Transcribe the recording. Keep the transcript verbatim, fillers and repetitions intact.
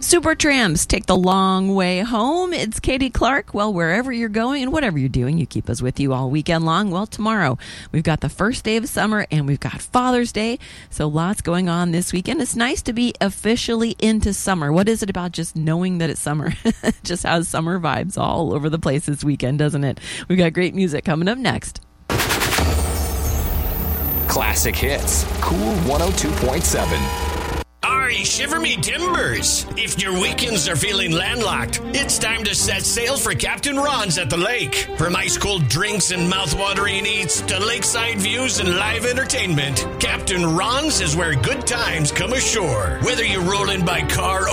Supertramps, take the long way home. It's Katie Clark. Well, wherever you're going and whatever you're doing, you keep us with you all weekend long. Well, tomorrow we've got the first day of summer and we've got Father's Day. So lots going on this weekend. It's nice to be officially into summer. What is it about just knowing that it's summer? Just has summer vibes all over the place this weekend, doesn't it? We've got great music coming up next. Classic hits. Cool one oh two point seven. Ari, shiver me timbers. If your weekends are feeling landlocked, it's time to set sail for Captain Ron's at the lake. From ice-cold drinks and mouth-watering eats to lakeside views and live entertainment, Captain Ron's is where good times come ashore. Whether you're rolling by car